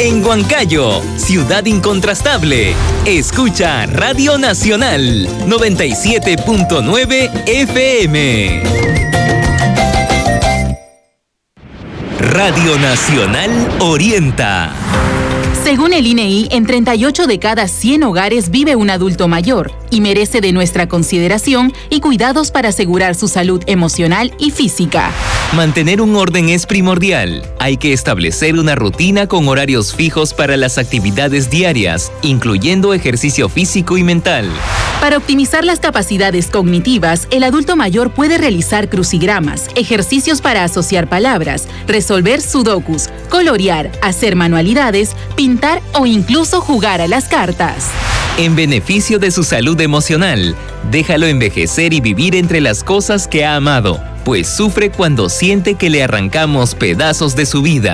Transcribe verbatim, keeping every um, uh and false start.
En Huancayo, ciudad incontrastable. Escucha Radio Nacional noventa y siete punto nueve F M. Radio Nacional orienta. Según el I N E I, en treinta y ocho de cada cien hogares vive un adulto mayor y merece de nuestra consideración y cuidados para asegurar su salud emocional y física. Mantener un orden es primordial. Hay que establecer una rutina con horarios fijos para las actividades diarias, incluyendo ejercicio físico y mental. Para optimizar las capacidades cognitivas, el adulto mayor puede realizar crucigramas, ejercicios para asociar palabras, resolver sudokus, colorear, hacer manualidades, pintar o incluso jugar a las cartas. En beneficio de su salud emocional, déjalo envejecer y vivir entre las cosas que ha amado, pues sufre cuando siente que le arrancamos pedazos de su vida.